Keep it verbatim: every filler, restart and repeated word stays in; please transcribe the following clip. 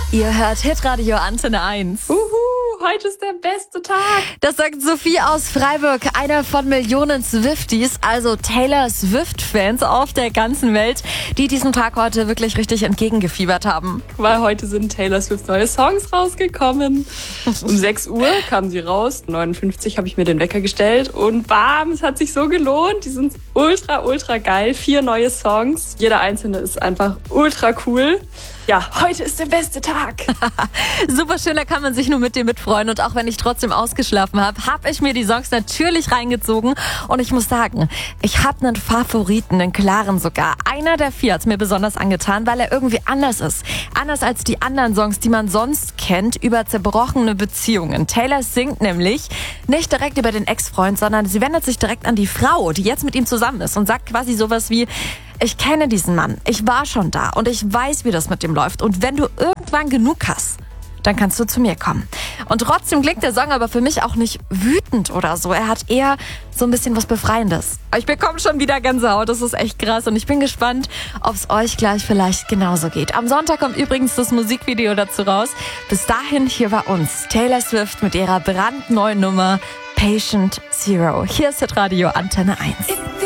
Ihr hört Hitradio Antenne eins. Uhu, heute ist der beste Tag. Das sagt Sophie aus Freiburg, einer von Millionen Swifties, also Taylor Swift-Fans auf der ganzen Welt, die diesen Tag heute wirklich richtig entgegengefiebert haben. Weil heute sind Taylor Swift neue Songs rausgekommen. Um sechs Uhr kamen sie raus, neunundfünfzig habe ich mir den Wecker gestellt und bam, es hat sich so gelohnt. Die sind ultra, ultra geil. Vier neue Songs. Jeder einzelne ist einfach ultra cool. Ja, heute ist der beste Tag. Super schön, da kann man sich nur mit dir mitfreuen. Und auch wenn ich trotzdem ausgeschlafen habe, habe ich mir die Songs natürlich reingezogen. Und ich muss sagen, ich habe einen Favoriten, einen klaren sogar. Einer der vier hat es mir besonders angetan, weil er irgendwie anders ist. Anders als die anderen Songs, die man sonst kennt, über zerbrochene Beziehungen. Taylor singt nämlich nicht direkt über den Ex-Freund, sondern sie wendet sich direkt an die Frau, die jetzt mit ihm zusammen ist und sagt quasi sowas wie: Ich kenne diesen Mann, ich war schon da und ich weiß, wie das mit dem läuft. Und wenn du irgendwann genug hast, dann kannst du zu mir kommen. Und trotzdem klingt der Song aber für mich auch nicht wütend oder so. Er hat eher so ein bisschen was Befreiendes. Ich bekomme schon wieder Gänsehaut, das ist echt krass. Und ich bin gespannt, ob es euch gleich vielleicht genauso geht. Am Sonntag kommt übrigens das Musikvideo dazu raus. Bis dahin hier bei uns Taylor Swift mit ihrer brandneuen Nummer Patient Zero. Hier ist Hitradio Antenne eins.